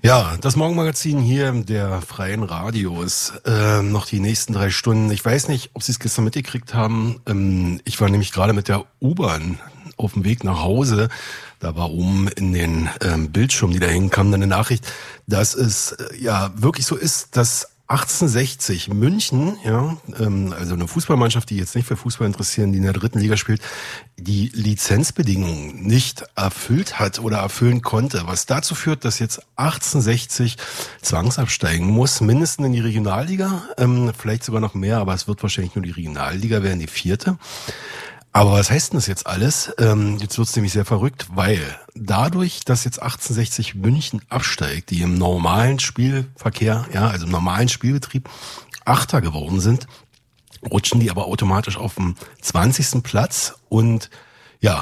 Ja, das Morgenmagazin hier der Freien Radios. Noch die nächsten 3 Stunden. Ich weiß nicht, ob Sie es gestern mitgekriegt haben. Ich war nämlich gerade mit der U-Bahn auf dem Weg nach Hause. Da war oben in den Bildschirmen, die da hängen, kam dann eine Nachricht, dass es ja wirklich so ist, dass 1860 München, ja, also eine Fußballmannschaft, die jetzt nicht für Fußball interessieren, die in der 3. Liga spielt, die Lizenzbedingungen nicht erfüllt hat oder erfüllen konnte, was dazu führt, dass jetzt 1860 zwangsabsteigen muss, mindestens in die Regionalliga, vielleicht sogar noch mehr, aber es wird wahrscheinlich nur die Regionalliga werden, die 4. Aber was heißt denn das jetzt alles? Jetzt wird's nämlich sehr verrückt, weil dadurch, dass jetzt 1860 München absteigt, die im normalen Spielverkehr, ja, also im normalen Spielbetrieb Achter geworden sind, rutschen die aber automatisch auf den 20. Platz und ja,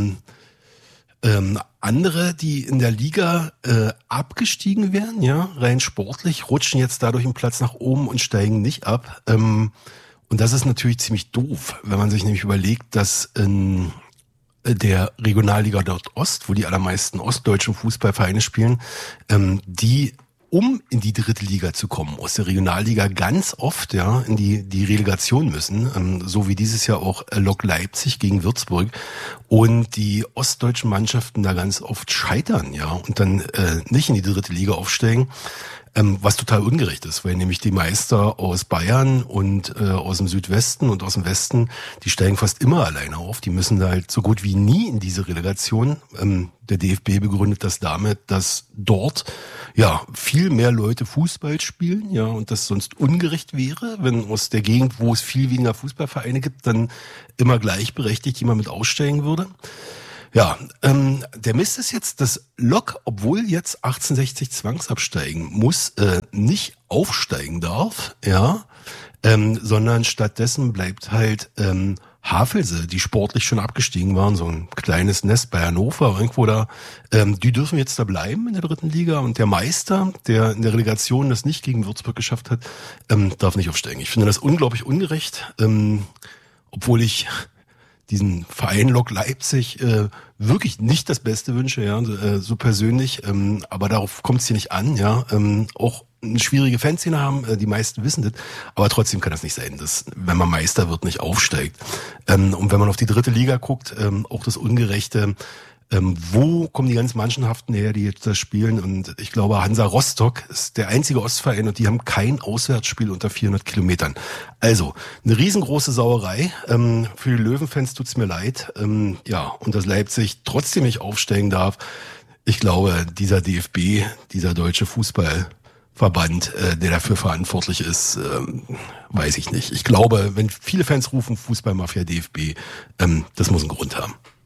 andere, die in der Liga abgestiegen wären, ja, rein sportlich, rutschen jetzt dadurch einen Platz nach oben und steigen nicht ab. Und das ist natürlich ziemlich doof, wenn man sich nämlich überlegt, dass in der Regionalliga Nordost, wo die allermeisten ostdeutschen Fußballvereine spielen, die, um in die 3. Liga zu kommen, aus der Regionalliga ganz oft ja in die Relegation müssen, so wie dieses Jahr auch Lok Leipzig gegen Würzburg, und die ostdeutschen Mannschaften da ganz oft scheitern, ja, und dann nicht in die 3. Liga aufsteigen. Was total ungerecht ist, weil nämlich die Meister aus Bayern und aus dem Südwesten und aus dem Westen, die steigen fast immer alleine auf. Die müssen da halt so gut wie nie in diese Relegation. Der DFB begründet das damit, dass dort ja viel mehr Leute Fußball spielen, ja, und das sonst ungerecht wäre, wenn aus der Gegend, wo es viel weniger Fußballvereine gibt, dann immer gleichberechtigt jemand mit aussteigen würde. Ja, der Mist ist jetzt, dass Lok, obwohl jetzt 1860 zwangsabsteigen muss, nicht aufsteigen darf, ja, sondern stattdessen bleibt halt Havelse, die sportlich schon abgestiegen waren, so ein kleines Nest bei Hannover irgendwo da, die dürfen jetzt da bleiben in der 3. Liga, und der Meister, der in der Relegation das nicht gegen Würzburg geschafft hat, darf nicht aufsteigen. Ich finde das unglaublich ungerecht, obwohl ich diesen Verein Lok Leipzig wirklich nicht das Beste wünsche, ja, so persönlich, aber darauf kommt es hier nicht an, ja, auch eine schwierige Fanszene haben, die meisten wissen das, aber trotzdem kann das nicht sein, dass, wenn man Meister wird, nicht aufsteigt. Und wenn man auf die 3. Liga guckt, auch das Ungerechte, wo kommen die ganzen Mannschaften her, die jetzt da spielen? Und ich glaube, Hansa Rostock ist der einzige Ostverein und die haben kein Auswärtsspiel unter 400 Kilometern. Also eine riesengroße Sauerei. Für die Löwenfans tut's mir leid. Ja, und dass Leipzig trotzdem nicht aufsteigen darf. Ich glaube, dieser DFB, dieser deutsche Fußballverband, der dafür verantwortlich ist, weiß ich nicht. Ich glaube, wenn viele Fans rufen Fußballmafia DFB, das muss einen Grund haben.